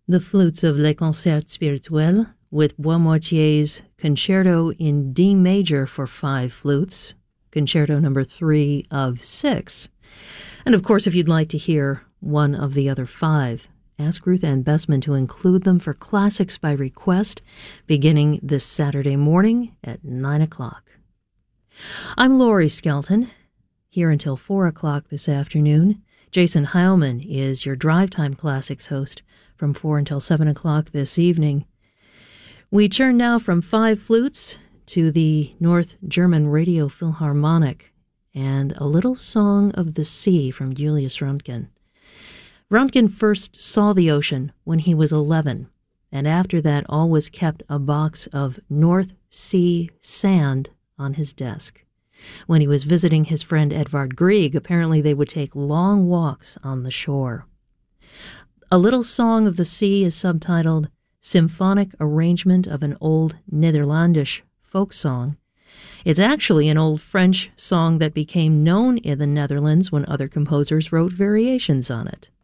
The flutes of Les Concerts Spirituels with Bois Moitier's Concerto in D major for 5 flutes, Concerto number 3 of 6. And of course, if you'd like to hear one of the other 5, ask Ruth Ann Bessman to include them for Classics by Request, beginning this Saturday morning at 9 o'clock. I'm Laurie Skelton, here until 4 o'clock this afternoon. Jason Heilman is your Drive Time Classics host from 4 until 7 o'clock this evening. We turn now from 5 flutes to the North German Radio Philharmonic and a little song of the sea from Julius Röntgen. Röntgen first saw the ocean when he was 11, and after that always kept a box of North Sea sand on his desk. When he was visiting his friend Edvard Grieg, apparently they would take long walks on the shore. A Little Song of the Sea is subtitled Symphonic Arrangement of an Old Netherlandish Folk Song. It's actually an old French song that became known in the Netherlands when other composers wrote variations on it.